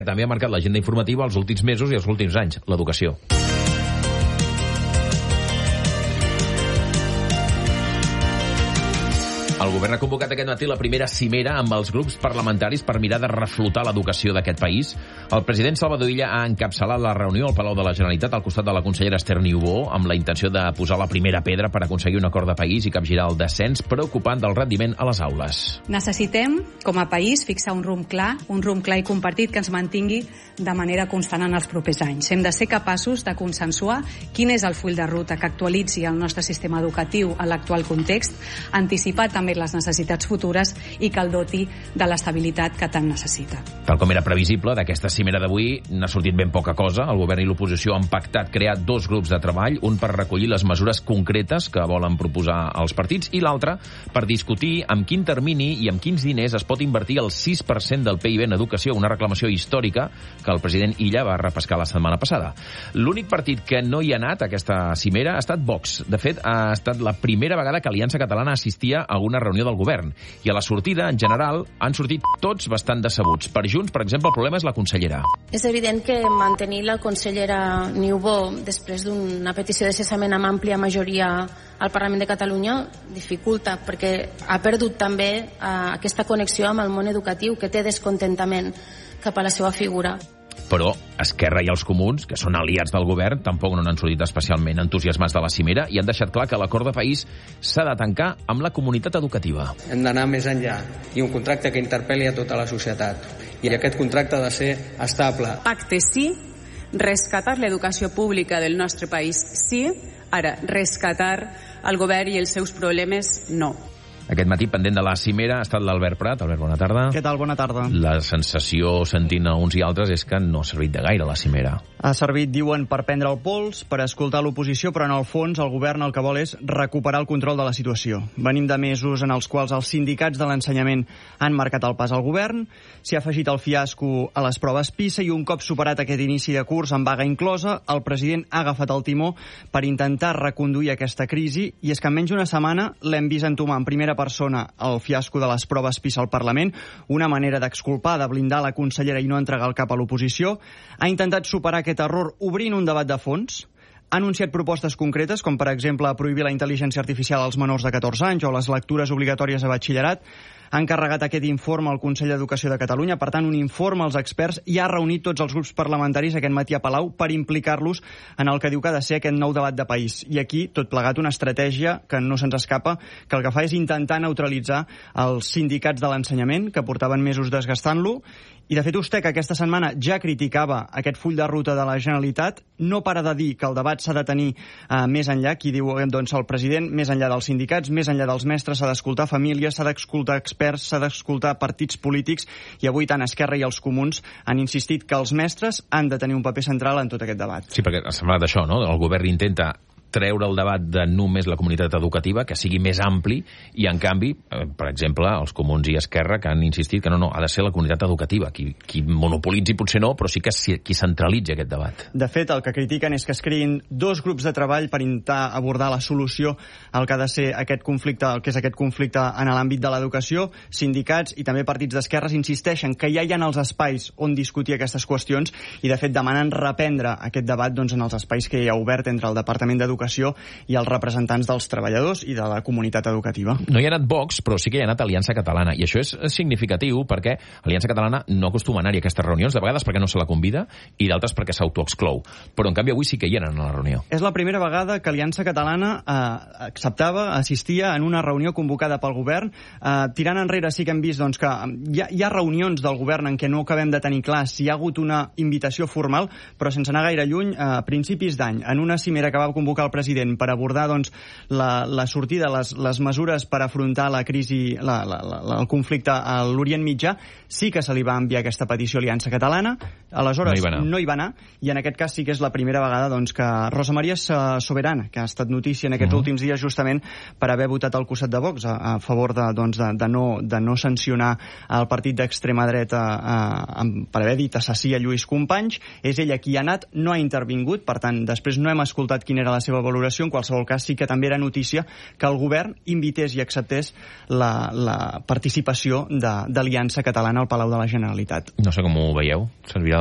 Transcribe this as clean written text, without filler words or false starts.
També ha marcat l'agenda informativa els últims mesos i els últims anys, l'educació. El govern ha convocat aquest matí la primera cimera amb els grups parlamentaris per mirar de reflotar l'educació d'aquest país. El president Salvador Illa ha encapçalat la reunió al Palau de la Generalitat al costat de la consellera Esther Niubó amb la intenció de posar la primera pedra per aconseguir un acord de país i capgirar el descens preocupant del rendiment a les aules. Necessitem, com a país, fixar un rumb clar i compartit que ens mantingui de manera constant en els propers anys. Hem de ser capaços de consensuar quin és el full de ruta que actualitzi el nostre sistema educatiu a l'actual context, anticipar també les necessitats futures i que el doti de l'estabilitat que tant necessita. Tal com era previsible, d'aquesta cimera d'avui n'ha sortit ben poca cosa. El govern i l'oposició han pactat crear 2 grups de treball, un per recollir les mesures concretes que volen proposar els partits i l'altre per discutir amb quin termini i amb quins diners es pot invertir el 6% del PIB en educació, una reclamació històrica que el president Illa va repescar la setmana passada. L'únic partit que no hi ha anat a aquesta cimera ha estat Vox. De fet, ha estat la primera vegada que Aliança Catalana assistia a una reunió del govern. I a la sortida, en general, han sortit tots bastant decebuts. Per Junts, per exemple, el problema és la consellera. És evident que mantenir la consellera Niubó després d'una petició de cessament amb àmplia majoria al Parlament de Catalunya dificulta, perquè ha perdut també aquesta connexió amb el món educatiu, que té descontentament cap a la seva figura. Però Esquerra i els Comuns, que són aliats del govern, tampoc no n'han sortit especialment entusiasmats de la cimera i han deixat clar que l'acord de país s'ha de tancar amb la comunitat educativa. Hem d'anar més enllà i un contracte que interpel·li a tota la societat. I aquest contracte ha de ser estable. Pacte sí, rescatar l'educació pública del nostre país sí, ara rescatar el govern i els seus problemes no. Aquest matí, pendent de la cimera, ha estat l'Albert Prat. Albert, bona tarda. Què tal? Bona tarda. La sensació, sentint a uns i altres, és que no ha servit de gaire la cimera. Ha servit, diuen, per prendre el pols, per escoltar l'oposició, però en el fons el govern el que vol és recuperar el control de la situació. Venim de mesos en els quals els sindicats de l'ensenyament han marcat el pas al govern, s'hi ha afegit el fiasco a les proves PISA i un cop superat aquest inici de curs amb vaga inclosa, el president ha agafat el timó per intentar reconduir aquesta crisi i és que en menys d'una setmana l'hem vist entomar en primera persona el fiasco de les proves PISA al Parlament, una manera d'exculpar, de blindar la consellera i no entregar el cap a l'oposició. Ha intentat superar aquest error obrint un debat de fons, ha anunciat propostes concretes, com per exemple prohibir la intel·ligència artificial als menors de 14 anys o les lectures obligatòries a batxillerat. Ha encarregat aquest informe al Consell d'Educació de Catalunya, per tant, un informe als experts, i ha reunit tots els grups parlamentaris aquest matí a Palau per implicar-los en el que diu que ha de ser aquest nou debat de país. I aquí, tot plegat, una estratègia que no se'ns escapa, que el que fa és intentar neutralitzar els sindicats de l'ensenyament, que portaven mesos desgastant-lo. I, de fet, Ustec aquesta setmana ja criticava aquest full de ruta de la Generalitat. No para de dir que el debat s'ha de tenir més enllà, qui diu doncs, el president, més enllà dels sindicats, més enllà dels mestres, s'ha d'escoltar famílies, s'ha d'escoltar experts, s'ha d'escoltar partits polítics, i avui tant Esquerra i els Comuns han insistit que els mestres han de tenir un paper central en tot aquest debat. Sí, perquè ha semblat això, no? El govern intenta treure el debat de només la comunitat educativa, que sigui més ampli, i en canvi, per exemple, els Comuns i Esquerra, que han insistit que no, ha de ser la comunitat educativa. Qui monopolitzi potser no, però sí que qui centralitzi aquest debat. De fet, el que critiquen és que es creïn 2 grups de treball per intentar abordar la solució al que ha de ser aquest conflicte, el que és aquest conflicte en l'àmbit de l'educació. Sindicats i també partits d'esquerres insisteixen que ja hi ha els espais on discutir aquestes qüestions i, de fet, demanen reprendre aquest debat doncs, en els espais que hi ha obert entre el Departament d'Educació i els representants dels treballadors i de la comunitat educativa. No hi ha anat Vox, però sí que hi ha anat Aliança Catalana, i això és significatiu perquè Aliança Catalana no acostuma a anar-hi a aquestes reunions, de vegades perquè no se la convida i d'altres perquè s'autoexclou. Però en canvi avui sí que hi eren a la reunió. És la primera vegada que Aliança Catalana assistia en una reunió convocada pel govern. Tirant enrere sí que hem vist doncs, que hi ha reunions del govern en què no acabem de tenir clar si hi ha hagut una invitació formal, però sense anar gaire lluny, a principis d'any, en una cimera que va convocar el president per abordar doncs, la sortida, les mesures per afrontar la crisi, el conflicte a l'Orient Mitjà, sí que se li va enviar aquesta petició a Aliança Catalana. Aleshores no hi va anar, i en aquest cas sí que és la primera vegada doncs, que Rosa Maria Soberana, que ha estat notícia en aquests últims dies justament per haver votat al costat de Vox a favor de no sancionar el partit d'extrema dreta per haver dit assassí a Lluís Companys, és ella qui ha anat, no ha intervingut, per tant després no hem escoltat quina era la seva seva valoració. En qualsevol cas, sí que també era notícia que el govern invités i acceptés la participació d'Aliança Catalana al Palau de la Generalitat. No sé com ho veieu. Servirà